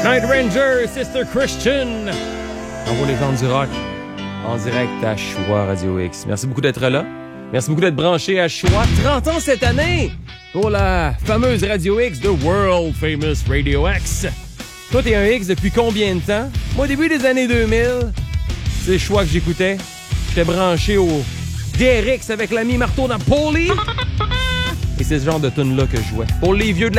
Night Ranger, Sister Christian. On va les vendre du rock en direct à Choix Radio X. Merci beaucoup d'être là. Merci beaucoup d'être branché à Choix. 30 ans cette année pour la fameuse Radio X, The World Famous Radio X. Toi, t'es un X depuis combien de temps? Moi, au début des années 2000, c'est Choix que j'écoutais. J'étais branché au DRX avec l'ami Marteau Napoli. Et c'est ce genre de tune-là que je jouais. Pour les vieux de la